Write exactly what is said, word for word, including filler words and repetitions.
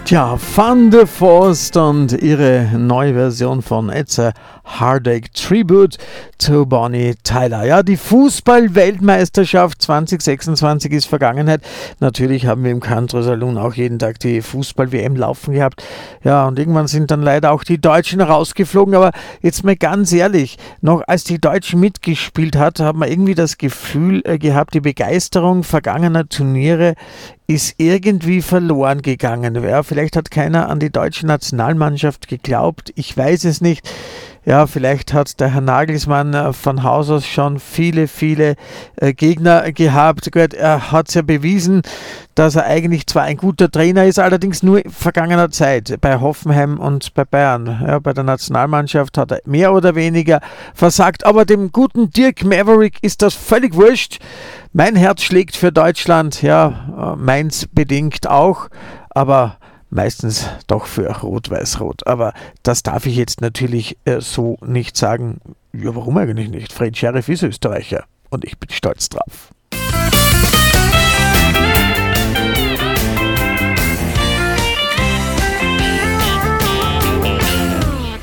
Tja, Van der Forst und ihre neue Version von It's a Heartache Tribute to Bonnie Tyler. Ja, die Fußball-Weltmeisterschaft zwanzig sechsundzwanzig ist Vergangenheit. Natürlich haben wir im Country Saloon auch jeden Tag die Fußball-W M laufen gehabt. Ja, und irgendwann sind dann leider auch die Deutschen rausgeflogen. Aber jetzt mal ganz ehrlich, noch als die Deutschen mitgespielt hat, haben wir irgendwie das Gefühl äh, gehabt, die Begeisterung vergangener Turniere ist irgendwie verloren gegangen. Ja, vielleicht hat keiner an die deutsche Nationalmannschaft geglaubt, ich weiß es nicht. Ja, vielleicht hat der Herr Nagelsmann äh, von Haus aus schon viele, viele äh, Gegner gehabt. Gut, er hat es ja bewiesen, dass er eigentlich zwar ein guter Trainer ist, allerdings nur in vergangener Zeit bei Hoffenheim und bei Bayern. Ja, bei der Nationalmannschaft hat er mehr oder weniger versagt, aber dem guten Dirk Maverick ist das völlig wurscht. Mein Herz schlägt für Deutschland, ja, meins bedingt auch, aber meistens doch für Rot-Weiß-Rot. Aber das darf ich jetzt natürlich äh, so nicht sagen. Ja, warum eigentlich nicht? Fred Sheriff ist Österreicher und ich bin stolz drauf.